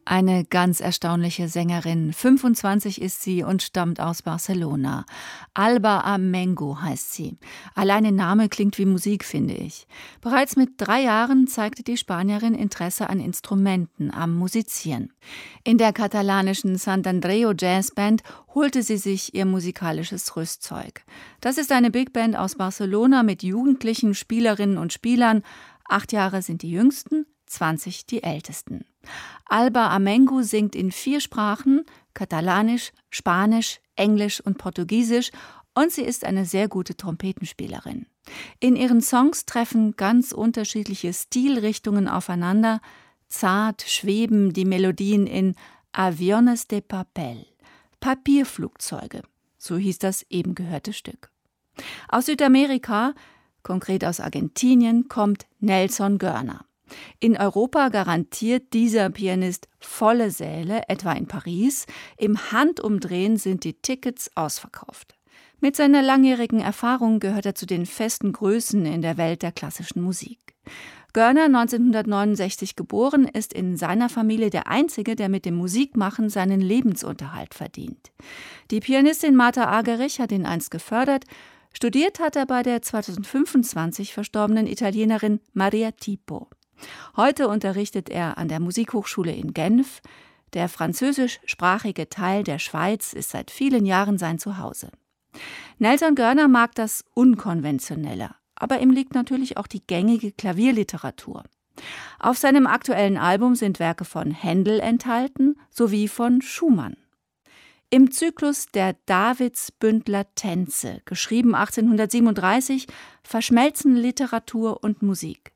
Eine ganz erstaunliche Sängerin. 25 ist sie und stammt aus Barcelona. Alba Amengo heißt sie. Allein der Name klingt wie Musik, finde ich. Bereits mit 3 Jahren zeigte die Spanierin Interesse an Instrumenten, am Musizieren. In der katalanischen Sant Andreu Jazz Band holte sie sich ihr musikalisches Rüstzeug. Das ist eine Big Band aus Barcelona mit jugendlichen Spielerinnen und Spielern. 8 Jahre sind die jüngsten, 20 die ältesten. Alba Amengo singt in 4 Sprachen, Katalanisch, Spanisch, Englisch und Portugiesisch, und sie ist eine sehr gute Trompetenspielerin. In ihren Songs treffen ganz unterschiedliche Stilrichtungen aufeinander. Zart schweben die Melodien in Aviones de Papel, Papierflugzeuge, so hieß das eben gehörte Stück. Aus Südamerika, konkret aus Argentinien, kommt Nelson Görner. In Europa garantiert dieser Pianist volle Säle, etwa in Paris. Im Handumdrehen sind die Tickets ausverkauft. Mit seiner langjährigen Erfahrung gehört er zu den festen Größen in der Welt der klassischen Musik. Görner, 1969 geboren, ist in seiner Familie der Einzige, der mit dem Musikmachen seinen Lebensunterhalt verdient. Die Pianistin Marta Argerich hat ihn einst gefördert. Studiert hat er bei der 2025 verstorbenen Italienerin Maria Tipo. Heute unterrichtet er an der Musikhochschule in Genf. Der französischsprachige Teil der Schweiz ist seit vielen Jahren sein Zuhause. Nelson Görner mag das Unkonventionelle, aber ihm liegt natürlich auch die gängige Klavierliteratur. Auf seinem aktuellen Album sind Werke von Händel enthalten, sowie von Schumann. Im Zyklus der Davidsbündler Tänze, geschrieben 1837, verschmelzen Literatur und Musik.